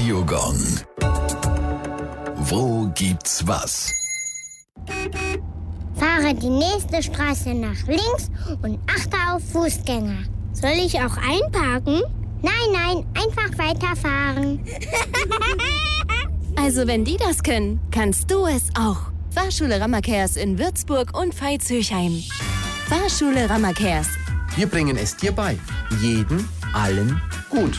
Radiogong. Wo gibt's was? Fahre die nächste Straße nach links und achte auf Fußgänger. Soll ich auch einparken? Nein, einfach weiterfahren. Also wenn die das können, kannst du es auch. Fahrschule Rammerkehrs in Würzburg und Veitshöchheim. Fahrschule Rammerkehrs. Wir bringen es dir bei. Jeden, allen, gut.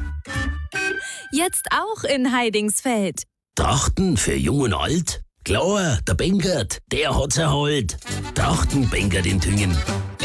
Jetzt auch in Heidingsfeld. Trachten für Jung und Alt? Klar, der Bengert, der hat's erholt. Trachten Bengert in Tüngen.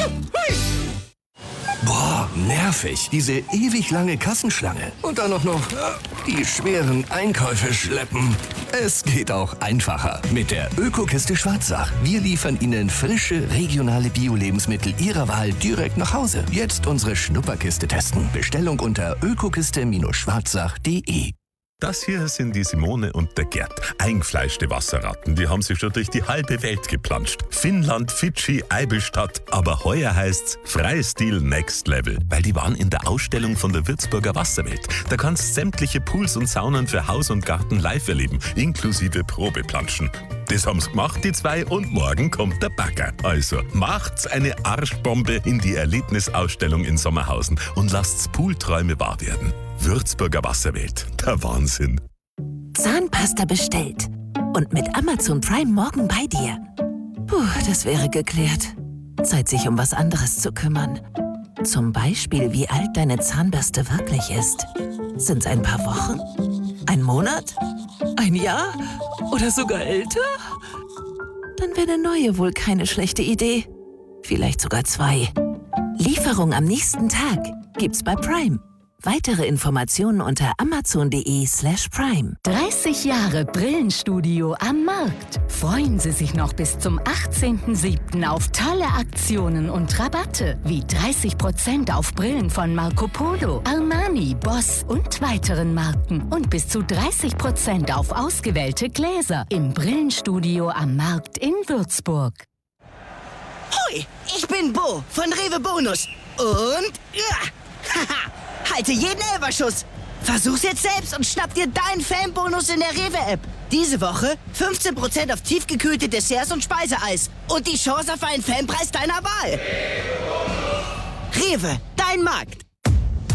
Boah, nervig. Diese ewig lange Kassenschlange. Und dann noch die schweren Einkäufe schleppen. Es geht auch einfacher mit der Ökokiste Schwarzach. Wir liefern Ihnen frische, regionale Bio-Lebensmittel Ihrer Wahl direkt nach Hause. Jetzt unsere Schnupperkiste testen. Bestellung unter ökokiste-schwarzach.de. Das hier sind die Simone und der Gerd. Eingefleischte Wasserratten, die haben sich schon durch die halbe Welt geplanscht. Finnland, Fidschi, Eibilstadt. Aber heuer heißt's Freistil Next Level, weil die waren in der Ausstellung von der Würzburger Wasserwelt. Da kannst sämtliche Pools und Saunen für Haus und Garten live erleben, inklusive Probeplanschen. Das haben's gemacht, die zwei, und morgen kommt der Bagger. Also macht's eine Arschbombe in die Erlebnisausstellung in Sommerhausen und lasst's Poolträume wahr werden. Würzburger Wasserwelt, der Wahnsinn. Zahnpasta bestellt und mit Amazon Prime morgen bei dir. Puh, das wäre geklärt. Zeit, sich um was anderes zu kümmern. Zum Beispiel, wie alt deine Zahnbürste wirklich ist. Sind's ein paar Wochen? Ein Monat? Ein Jahr? Oder sogar älter? Dann wäre eine neue wohl keine schlechte Idee. Vielleicht sogar 2. Lieferung am nächsten Tag gibt's bei Prime. Weitere Informationen unter amazon.de/prime. 30 Jahre Brillenstudio am Markt. Freuen Sie sich noch bis zum 18.07. auf tolle Aktionen und Rabatte, wie 30% auf Brillen von Marco Polo, Armani, Boss und weiteren Marken und bis zu 30% auf ausgewählte Gläser im Brillenstudio am Markt in Würzburg. Hoi, ich bin Bo von Rewe Bonus und haha, halte jeden Elferschuss. Versuch's jetzt selbst und schnapp dir deinen Fanbonus in der Rewe-App. Diese Woche 15% auf tiefgekühlte Desserts und Speiseeis und die Chance auf einen Fanpreis deiner Wahl. Rewe, dein Markt.